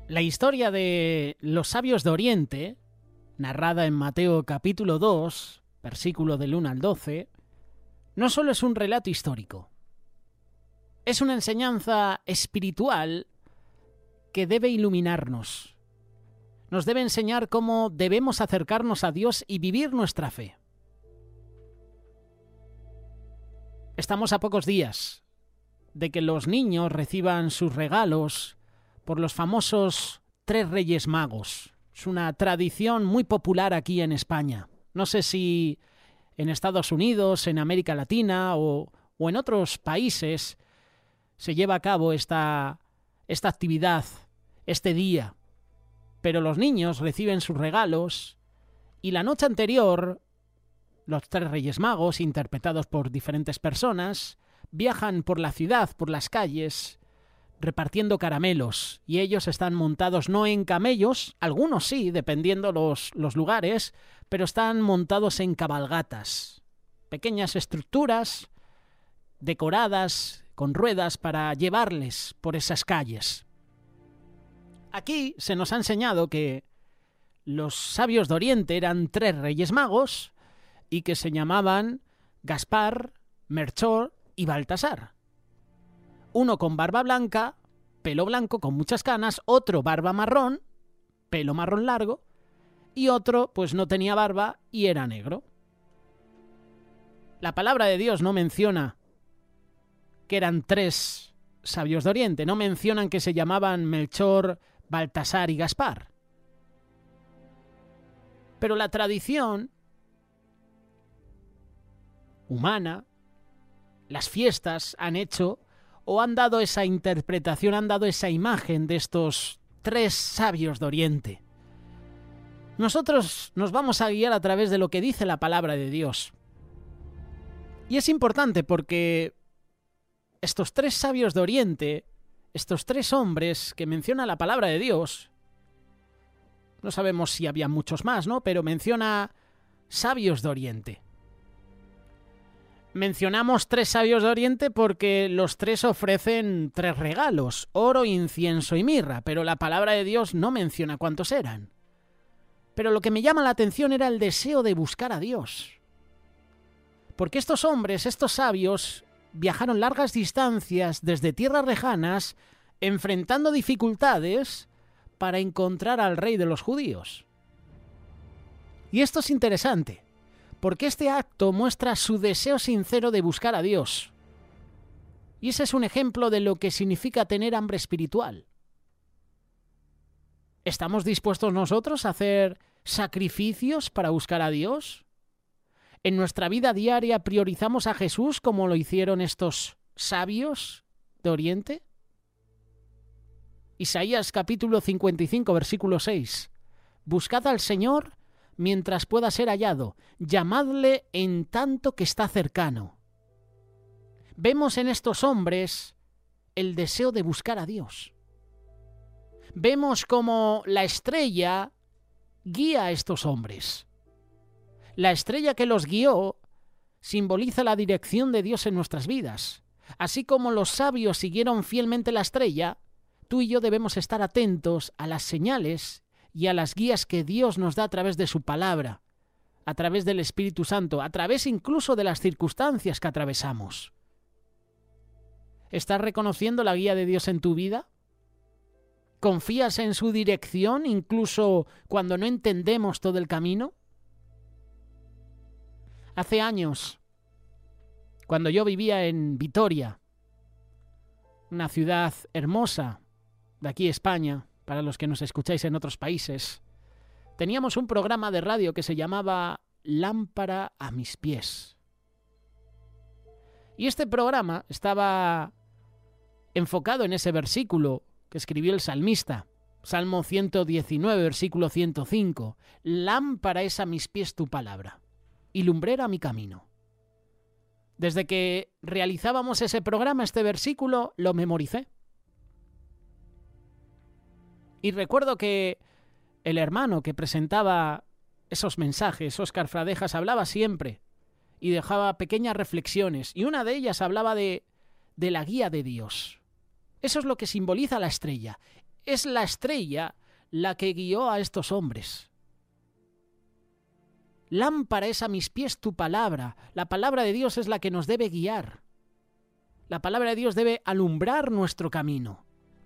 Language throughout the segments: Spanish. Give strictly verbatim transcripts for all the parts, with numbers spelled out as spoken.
La historia de los sabios de Oriente, narrada en Mateo capítulo dos, versículo del uno al doce, no solo es un relato histórico, es una enseñanza espiritual que debe iluminarnos. Nos debe enseñar cómo debemos acercarnos a Dios y vivir nuestra fe. Estamos a pocos días de que los niños reciban sus regalos por los famosos tres Reyes Magos. Es una tradición muy popular aquí en España. No sé si en Estados Unidos, en América Latina o, o en otros países se lleva a cabo esta, esta actividad, este día. Pero los niños reciben sus regalos y la noche anterior, los tres Reyes Magos, interpretados por diferentes personas, viajan por la ciudad, por las calles, repartiendo caramelos, y ellos están montados no en camellos, algunos sí, dependiendo los, los lugares, pero están montados en cabalgatas, pequeñas estructuras decoradas con ruedas para llevarles por esas calles. Aquí se nos ha enseñado que los sabios de Oriente eran tres Reyes Magos y que se llamaban Gaspar, Melchor y Baltasar. Uno con barba blanca, pelo blanco con muchas canas, otro barba marrón, pelo marrón largo, y otro pues no tenía barba y era negro. La palabra de Dios no menciona que eran tres sabios de Oriente, no mencionan que se llamaban Melchor, Baltasar y Gaspar. Pero la tradición humana, las fiestas han hecho o han dado esa interpretación, han dado esa imagen de estos tres sabios de Oriente. Nosotros nos vamos a guiar a través de lo que dice la palabra de Dios. Y es importante porque estos tres sabios de Oriente, estos tres hombres que menciona la palabra de Dios, no sabemos si había muchos más, ¿no? Pero menciona sabios de Oriente. Mencionamos tres sabios de Oriente porque los tres ofrecen tres regalos, oro, incienso y mirra, pero la palabra de Dios no menciona cuántos eran. Pero lo que me llama la atención era el deseo de buscar a Dios. Porque estos hombres, estos sabios, viajaron largas distancias desde tierras lejanas, enfrentando dificultades para encontrar al rey de los judíos. Y esto es interesante, porque este acto muestra su deseo sincero de buscar a Dios. Y ese es un ejemplo de lo que significa tener hambre espiritual. ¿Estamos dispuestos nosotros a hacer sacrificios para buscar a Dios? ¿En nuestra vida diaria priorizamos a Jesús como lo hicieron estos sabios de Oriente? Isaías capítulo cincuenta y cinco, versículo seis. Buscad al Señor mientras pueda ser hallado, llamadle en tanto que está cercano. Vemos en estos hombres el deseo de buscar a Dios. Vemos cómo la estrella guía a estos hombres. La estrella que los guió simboliza la dirección de Dios en nuestras vidas. Así como los sabios siguieron fielmente la estrella, tú y yo debemos estar atentos a las señales y a las guías que Dios nos da a través de su palabra, a través del Espíritu Santo, a través incluso de las circunstancias que atravesamos. ¿Estás reconociendo la guía de Dios en tu vida? ¿Confías en su dirección incluso cuando no entendemos todo el camino? Hace años, cuando yo vivía en Vitoria, una ciudad hermosa de aquí España, para los que nos escucháis en otros países, teníamos un programa de radio que se llamaba Lámpara a mis pies. Y este programa estaba enfocado en ese versículo que escribió el salmista, Salmo ciento diecinueve, versículo ciento cinco. Lámpara es a mis pies tu palabra y lumbrera mi camino. Desde que realizábamos ese programa, este versículo, lo memoricé. Y recuerdo que el hermano que presentaba esos mensajes, Óscar Fradejas, hablaba siempre y dejaba pequeñas reflexiones. Y una de ellas hablaba de, de la guía de Dios. Eso es lo que simboliza la estrella. es la estrella la que guió a estos hombres. Lámpara es a mis pies tu palabra. La palabra de Dios es la que nos debe guiar. La palabra de Dios debe alumbrar nuestro camino.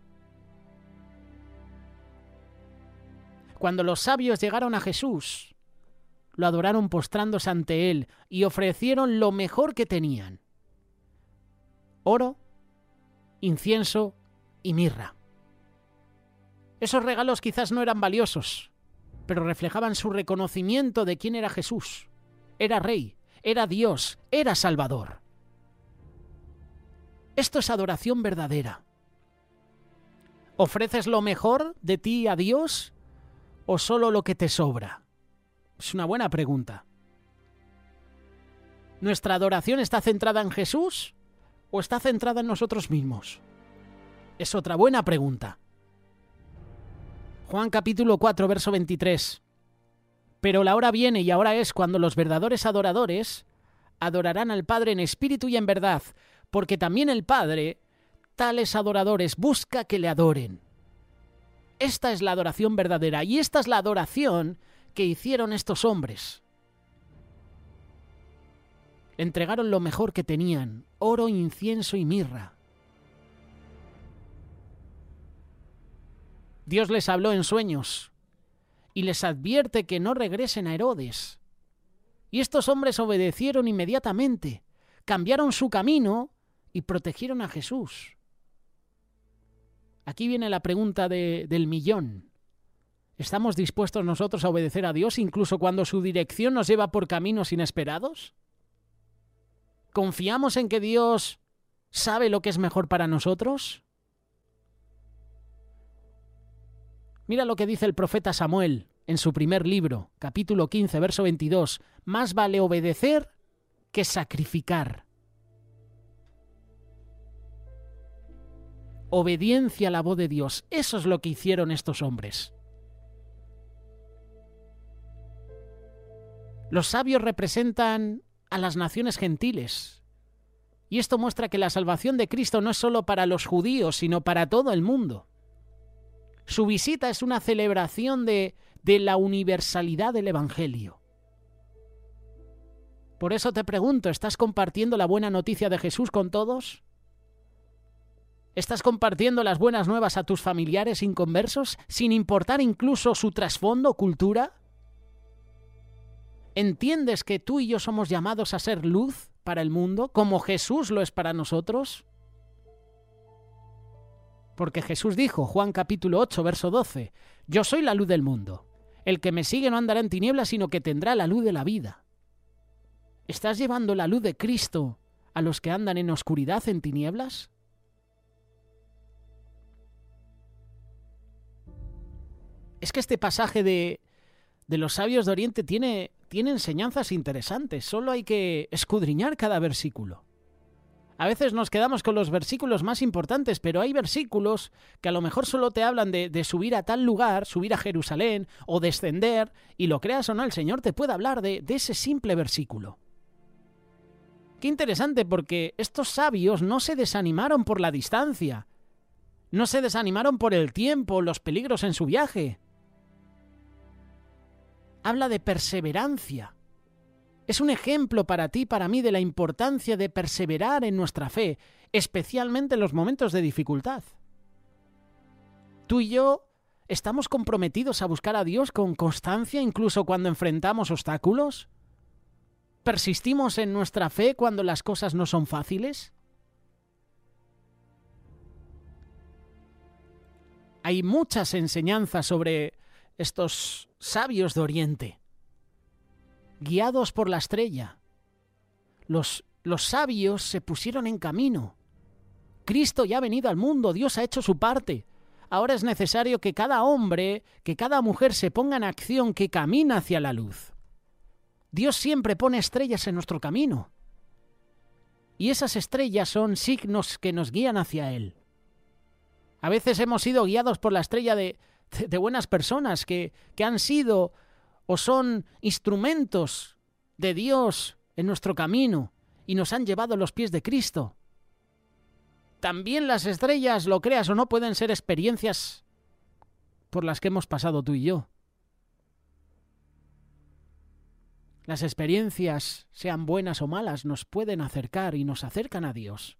Cuando los sabios llegaron a Jesús, lo adoraron postrándose ante él y ofrecieron lo mejor que tenían: oro, incienso y mirra. Esos regalos quizás no eran valiosos, pero reflejaban su reconocimiento de quién era Jesús. Era Rey, era Dios, era Salvador. Esto es adoración verdadera. ¿Ofreces lo mejor de ti a Dios o solo lo que te sobra? Es una buena pregunta. ¿Nuestra adoración está centrada en Jesús o está centrada en nosotros mismos? Es otra buena pregunta. Juan capítulo cuatro, verso veintitrés. Pero la hora viene y ahora es cuando los verdaderos adoradores adorarán al Padre en espíritu y en verdad, porque también el Padre, tales adoradores, busca que le adoren. Esta es la adoración verdadera y esta es la adoración que hicieron estos hombres. Entregaron lo mejor que tenían: oro, incienso y mirra. Dios les habló en sueños y les advierte que no regresen a Herodes. Y estos hombres obedecieron inmediatamente, cambiaron su camino y protegieron a Jesús. Aquí viene la pregunta de, del millón. ¿Estamos dispuestos nosotros a obedecer a Dios incluso cuando su dirección nos lleva por caminos inesperados? ¿Confiamos en que Dios sabe lo que es mejor para nosotros? Mira lo que dice el profeta Samuel en su primer libro, capítulo quince, verso veintidós. Más vale obedecer que sacrificar. Obediencia a la voz de Dios. Eso es lo que hicieron estos hombres. Los sabios representan a las naciones gentiles. Y esto muestra que la salvación de Cristo no es solo para los judíos, sino para todo el mundo. Su visita es una celebración de, de la universalidad del Evangelio. Por eso te pregunto, ¿estás compartiendo la buena noticia de Jesús con todos? ¿Estás compartiendo las buenas nuevas a tus familiares inconversos, sin importar incluso su trasfondo o cultura? ¿Entiendes que tú y yo somos llamados a ser luz para el mundo, como Jesús lo es para nosotros? Porque Jesús dijo, Juan capítulo ocho, verso doce, yo soy la luz del mundo. El que me sigue no andará en tinieblas, sino que tendrá la luz de la vida. ¿Estás llevando la luz de Cristo a los que andan en oscuridad, en tinieblas? Es que este pasaje de, de los sabios de Oriente tiene, tiene enseñanzas interesantes. Solo hay que escudriñar cada versículo. A veces nos quedamos con los versículos más importantes, pero hay versículos que a lo mejor solo te hablan de, de subir a tal lugar, subir a Jerusalén o descender, y lo creas o no, el Señor te puede hablar de, de ese simple versículo. Qué interesante, porque estos sabios no se desanimaron por la distancia, no se desanimaron por el tiempo, los peligros en su viaje. Habla de perseverancia. Es un ejemplo para ti y para mí de la importancia de perseverar en nuestra fe, especialmente en los momentos de dificultad. Tú y yo estamos comprometidos a buscar a Dios con constancia incluso cuando enfrentamos obstáculos. ¿Persistimos en nuestra fe cuando las cosas no son fáciles? Hay muchas enseñanzas sobre estos sabios de Oriente. Guiados por la estrella, los, los sabios se pusieron en camino. Cristo ya ha venido al mundo, Dios ha hecho su parte. Ahora es necesario que cada hombre, que cada mujer se ponga en acción, que camina hacia la luz. Dios siempre pone estrellas en nuestro camino. Y esas estrellas son signos que nos guían hacia Él. A veces hemos sido guiados por la estrella de, de, de buenas personas que, que han sido o son instrumentos de Dios en nuestro camino y nos han llevado a los pies de Cristo. También las estrellas, lo creas o no, pueden ser experiencias por las que hemos pasado tú y yo. Las experiencias, sean buenas o malas, nos pueden acercar y nos acercan a Dios.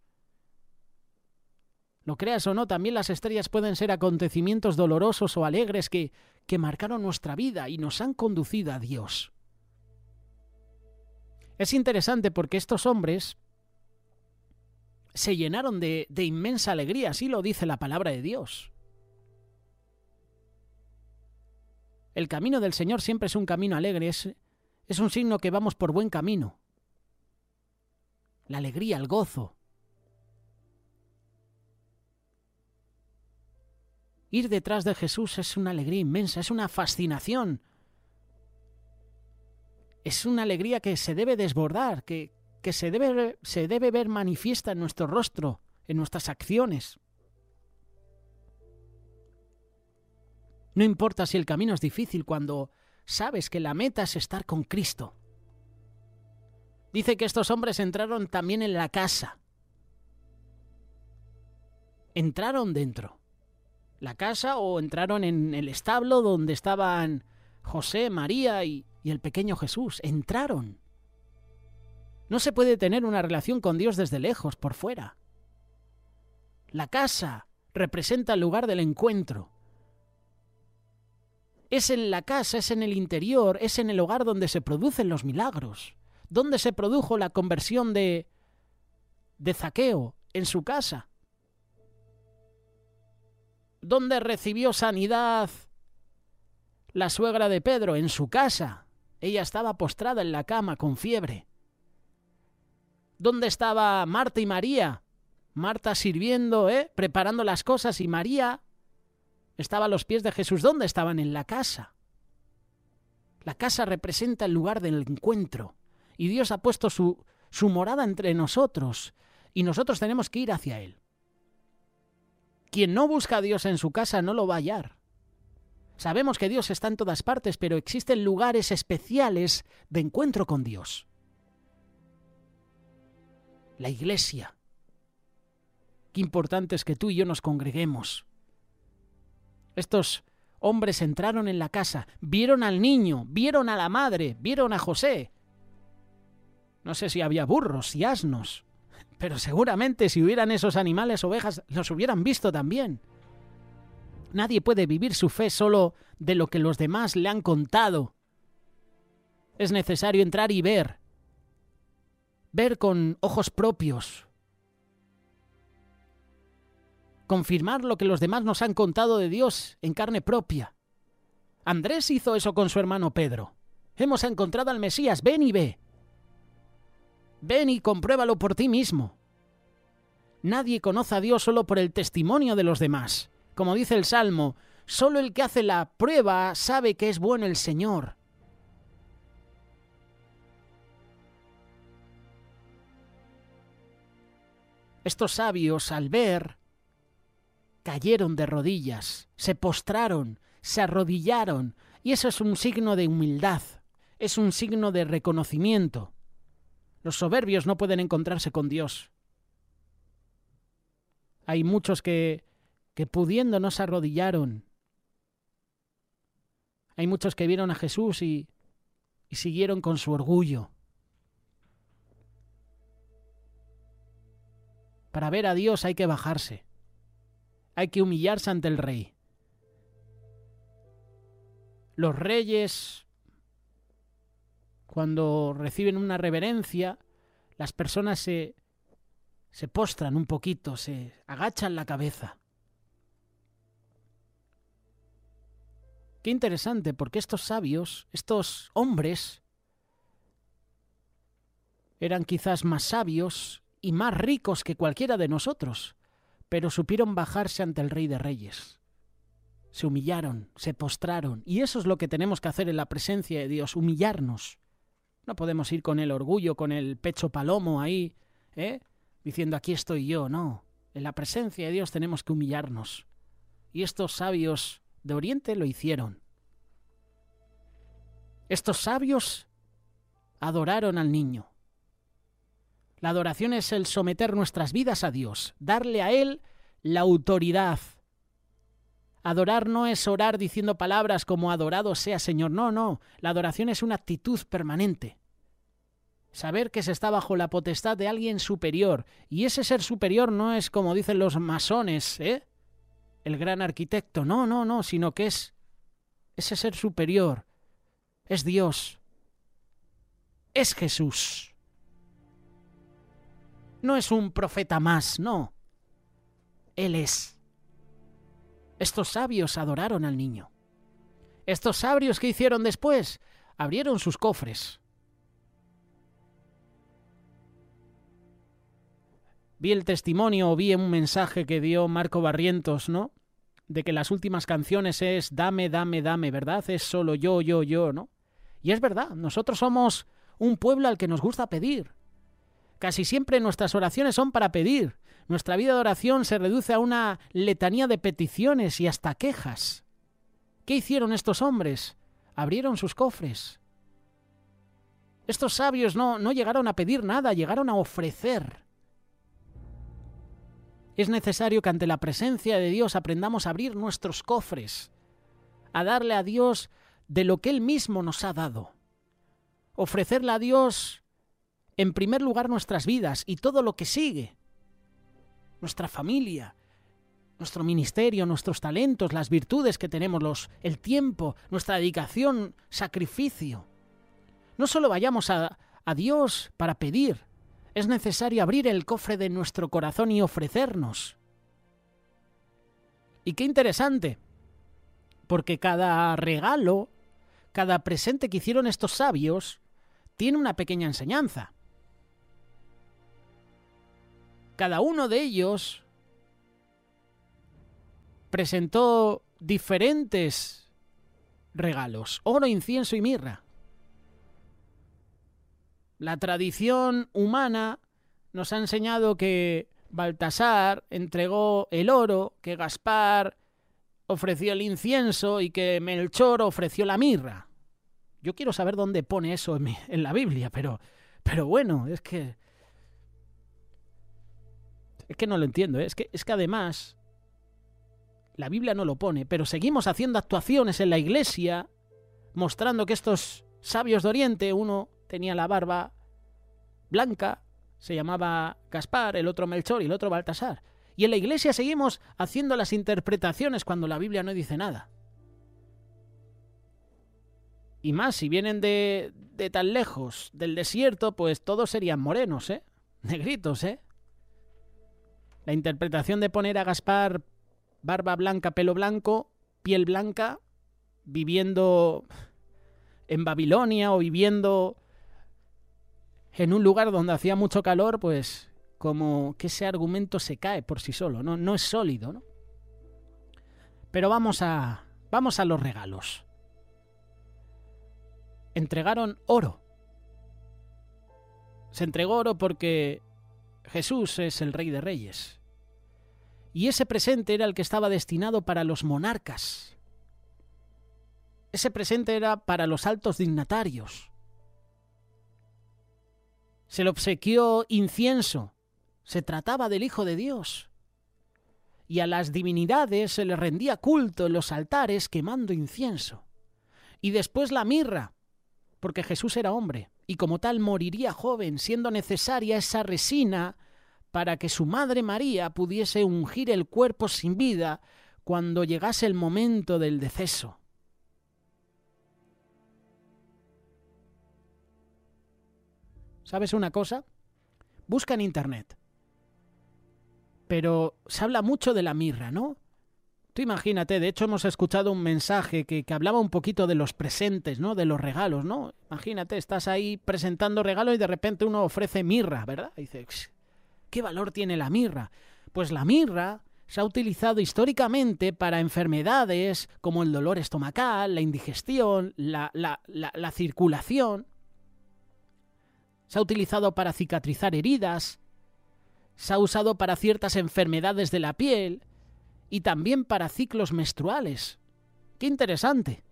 Lo creas o no, también las estrellas pueden ser acontecimientos dolorosos o alegres que, que marcaron nuestra vida y nos han conducido a Dios. Es interesante porque estos hombres se llenaron de, de inmensa alegría, así lo dice la palabra de Dios. El camino del Señor siempre es un camino alegre, es, es un signo que vamos por buen camino. La alegría, el gozo. Ir detrás de Jesús es una alegría inmensa, es una fascinación. Es una alegría que se debe desbordar, que, que se debe, se debe ver manifiesta en nuestro rostro, en nuestras acciones. No importa si el camino es difícil cuando sabes que la meta es estar con Cristo. Dice que estos hombres entraron también en la casa. Entraron dentro. La casa o entraron en el establo donde estaban José, María y, y el pequeño Jesús. Entraron. No se puede tener una relación con Dios desde lejos, por fuera. La casa representa el lugar del encuentro. Es en la casa, es en el interior, es en el hogar donde se producen los milagros. ¿Dónde se produjo la conversión de, de Zaqueo? En su casa. ¿Dónde recibió sanidad la suegra de Pedro? En su casa. Ella estaba postrada en la cama con fiebre. ¿Dónde estaba Marta y María? Marta sirviendo, ¿eh? preparando las cosas, y María estaba a los pies de Jesús. ¿Dónde estaban? En la casa. La casa representa el lugar del encuentro. Y Dios ha puesto su, su morada entre nosotros. Y nosotros tenemos que ir hacia Él. Quien no busca a Dios en su casa no lo va a hallar. Sabemos que Dios está en todas partes, pero existen lugares especiales de encuentro con Dios. La iglesia. Qué importante es que tú y yo nos congreguemos. Estos hombres entraron en la casa, vieron al niño, vieron a la madre, vieron a José. No sé si había burros y asnos, pero seguramente si hubieran esos animales, ovejas, los hubieran visto también. Nadie puede vivir su fe solo de lo que los demás le han contado. Es necesario entrar y ver. Ver con ojos propios. Confirmar lo que los demás nos han contado de Dios en carne propia. Andrés hizo eso con su hermano Pedro. Hemos encontrado al Mesías, ven y ve. Ven y compruébalo por ti mismo. Nadie conoce a Dios solo por el testimonio de los demás. Como dice el Salmo, solo el que hace la prueba sabe que es bueno el Señor. Estos sabios, al ver, cayeron de rodillas, se postraron, se arrodillaron, y eso es un signo de humildad, es un signo de reconocimiento. Los soberbios no pueden encontrarse con Dios. Hay muchos que, que pudiendo no se arrodillaron. Hay muchos que vieron a Jesús y, y siguieron con su orgullo. Para ver a Dios hay que bajarse. Hay que humillarse ante el Rey. Los reyes, cuando reciben una reverencia, las personas se, se postran un poquito, se agachan la cabeza. Qué interesante, porque estos sabios, estos hombres, eran quizás más sabios y más ricos que cualquiera de nosotros, pero supieron bajarse ante el Rey de Reyes. Se humillaron, se postraron, y eso es lo que tenemos que hacer en la presencia de Dios, humillarnos. No podemos ir con el orgullo, con el pecho palomo ahí, ¿eh? diciendo aquí estoy yo, no. En la presencia de Dios tenemos que humillarnos. Y estos sabios de Oriente lo hicieron. Estos sabios adoraron al niño. La adoración es el someter nuestras vidas a Dios, darle a Él la autoridad. Adorar no es orar diciendo palabras como adorado sea Señor. No, no. La adoración es una actitud permanente. Saber que se está bajo la potestad de alguien superior. Y ese ser superior no es como dicen los masones, ¿eh? El gran arquitecto. No, no, no. Sino que es ese ser superior. Es Dios. Es Jesús. No es un profeta más, no. Él es. Estos sabios adoraron al niño. Estos sabios, ¿qué hicieron después? Abrieron sus cofres. Vi el testimonio o vi un mensaje que dio Marco Barrientos, ¿no? De que las últimas canciones es dame, dame, dame, ¿verdad? Es solo yo, yo, yo, ¿no? Y es verdad, nosotros somos un pueblo al que nos gusta pedir. Casi siempre nuestras oraciones son para pedir. Nuestra vida de oración se reduce a una letanía de peticiones y hasta quejas. ¿Qué hicieron estos hombres? Abrieron sus cofres. Estos sabios no, no llegaron a pedir nada, llegaron a ofrecer. Es necesario que ante la presencia de Dios aprendamos a abrir nuestros cofres, a darle a Dios de lo que Él mismo nos ha dado. Ofrecerle a Dios, en primer lugar, nuestras vidas y todo lo que sigue. Nuestra familia, nuestro ministerio, nuestros talentos, las virtudes que tenemos, los, el tiempo, nuestra dedicación, sacrificio. No solo vayamos a, a Dios para pedir, es necesario abrir el cofre de nuestro corazón y ofrecernos. Y qué interesante, porque cada regalo, cada presente que hicieron estos sabios, tiene una pequeña enseñanza. Cada uno de ellos presentó diferentes regalos, oro, incienso y mirra. La tradición humana nos ha enseñado que Baltasar entregó el oro, que Gaspar ofreció el incienso y que Melchor ofreció la mirra. Yo quiero saber dónde pone eso en, mi, en la Biblia, pero, pero bueno, es que... Es que no lo entiendo, ¿eh? es, que, es que además la Biblia no lo pone, pero seguimos haciendo actuaciones en la iglesia mostrando que estos sabios de Oriente, uno tenía la barba blanca, se llamaba Gaspar, el otro Melchor y el otro Baltasar. Y en la iglesia seguimos haciendo las interpretaciones cuando la Biblia no dice nada. Y más, si vienen de, de tan lejos, del desierto, pues todos serían morenos, ¿eh? Negritos, ¿eh? La interpretación de poner a Gaspar barba blanca, pelo blanco, piel blanca, viviendo en Babilonia o viviendo en un lugar donde hacía mucho calor, pues como que ese argumento se cae por sí solo, no, no es sólido, ¿no? Pero vamos a, vamos a los regalos. Entregaron oro. Se entregó oro porque Jesús es el Rey de Reyes. Y ese presente era el que estaba destinado para los monarcas. Ese presente era para los altos dignatarios. Se le obsequió incienso. Se trataba del Hijo de Dios. Y a las divinidades se les rendía culto en los altares quemando incienso. Y después la mirra, porque Jesús era hombre, y como tal moriría joven, siendo necesaria esa resina para que su madre María pudiese ungir el cuerpo sin vida cuando llegase el momento del deceso. ¿Sabes una cosa? Busca en internet. Pero se habla mucho de la mirra, ¿no? Tú imagínate, de hecho hemos escuchado un mensaje que, que hablaba un poquito de los presentes, ¿no? De los regalos, ¿no? Imagínate, estás ahí presentando regalos y de repente uno ofrece mirra, ¿verdad? Y dices, ¿qué valor tiene la mirra? Pues la mirra se ha utilizado históricamente para enfermedades como el dolor estomacal, la indigestión, la, la, la, la circulación. Se ha utilizado para cicatrizar heridas, se ha usado para ciertas enfermedades de la piel y también para ciclos menstruales. ¡Qué interesante!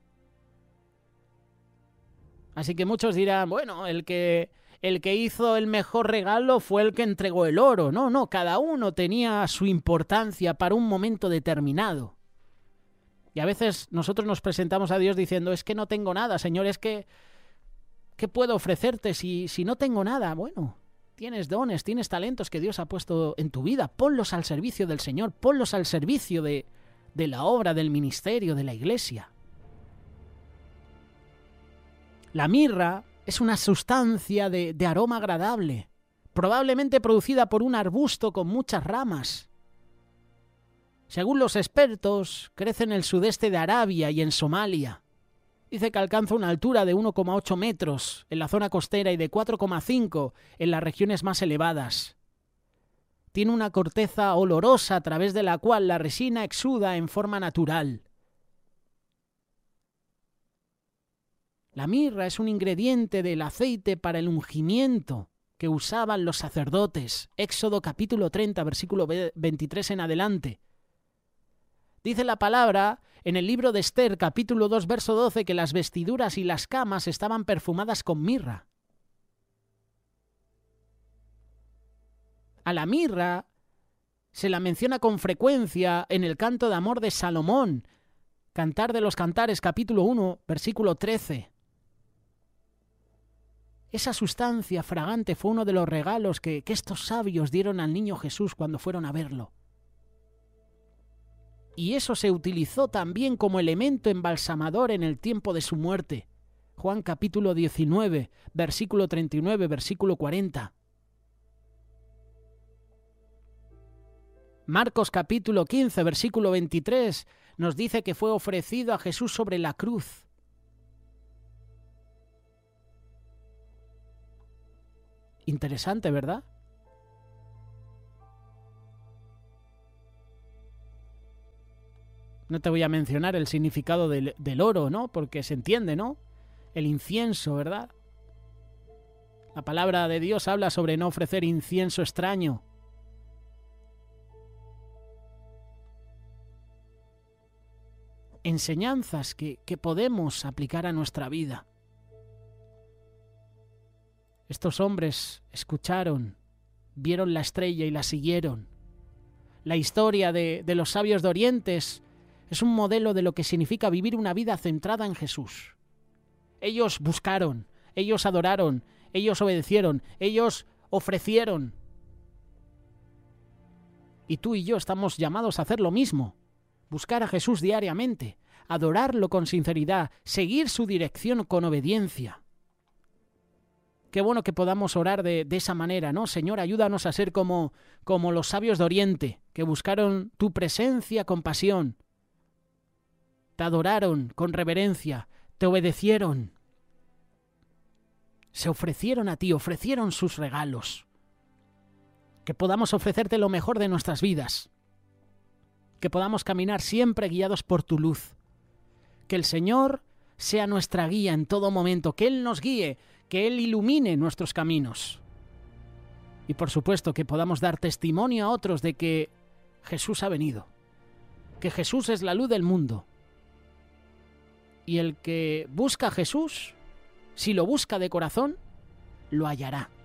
Así que muchos dirán, bueno, el que, el que hizo el mejor regalo fue el que entregó el oro. No, no, cada uno tenía su importancia para un momento determinado. Y a veces nosotros nos presentamos a Dios diciendo, es que no tengo nada, Señor, es que ¿qué puedo ofrecerte si, si no tengo nada? Bueno, tienes dones, tienes talentos que Dios ha puesto en tu vida, ponlos al servicio del Señor, ponlos al servicio de, de la obra, del ministerio, de la iglesia. La mirra es una sustancia de, de aroma agradable, probablemente producida por un arbusto con muchas ramas. Según los expertos, crece en el sudeste de Arabia y en Somalia. Dice que alcanza una altura de uno coma ocho metros en la zona costera y de cuatro coma cinco en las regiones más elevadas. Tiene una corteza olorosa a través de la cual la resina exuda en forma natural. La mirra es un ingrediente del aceite para el ungimiento que usaban los sacerdotes. Éxodo capítulo treinta, versículo veintitrés en adelante. Dice la palabra en el libro de Esther, capítulo dos, verso doce, que las vestiduras y las camas estaban perfumadas con mirra. A la mirra se la menciona con frecuencia en el canto de amor de Salomón, Cantar de los Cantares, capítulo uno, versículo trece. Esa sustancia fragante fue uno de los regalos que, que estos sabios dieron al niño Jesús cuando fueron a verlo. Y eso se utilizó también como elemento embalsamador en el tiempo de su muerte. Juan capítulo diecinueve, versículo treinta y nueve, versículo cuarenta. Marcos capítulo quince, versículo veintitrés, nos dice que fue ofrecido a Jesús sobre la cruz. Interesante, ¿verdad? No te voy a mencionar el significado del, del oro, ¿no? Porque se entiende, ¿no? El incienso, ¿verdad? La palabra de Dios habla sobre no ofrecer incienso extraño. Enseñanzas que, que podemos aplicar a nuestra vida. Estos hombres escucharon, vieron la estrella y la siguieron. La historia de, de los sabios de Oriente es, es un modelo de lo que significa vivir una vida centrada en Jesús. Ellos buscaron, ellos adoraron, ellos obedecieron, ellos ofrecieron. Y tú y yo estamos llamados a hacer lo mismo. Buscar a Jesús diariamente, adorarlo con sinceridad, seguir su dirección con obediencia. Qué bueno que podamos orar de, de esa manera, ¿no? Señor, ayúdanos a ser como, como los sabios de Oriente, que buscaron tu presencia con pasión. Te adoraron con reverencia, te obedecieron. Se ofrecieron a ti, ofrecieron sus regalos. Que podamos ofrecerte lo mejor de nuestras vidas. Que podamos caminar siempre guiados por tu luz. Que el Señor sea nuestra guía en todo momento, que Él nos guíe, que Él ilumine nuestros caminos. Y por supuesto que podamos dar testimonio a otros de que Jesús ha venido, que Jesús es la luz del mundo. Y el que busca a Jesús, si lo busca de corazón, lo hallará.